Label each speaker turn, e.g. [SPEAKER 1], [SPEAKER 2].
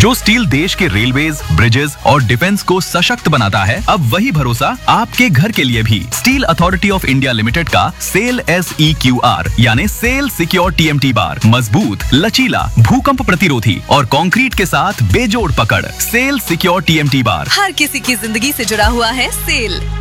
[SPEAKER 1] जो स्टील देश के रेलवेज, ब्रिजेस और डिफेंस को सशक्त बनाता है, अब वही भरोसा आपके घर के लिए भी। Steel authority of India limited का सेल SEQR यानी सेल सिक्योर TMT बार मजबूत, लचीला, भूकंप प्रतिरोधी और कंक्रीट के साथ बेजोड़ पकड़। सेल सिक्योर TMT बार
[SPEAKER 2] हर किसी की जिंदगी से जुड़ा हुआ है। सेल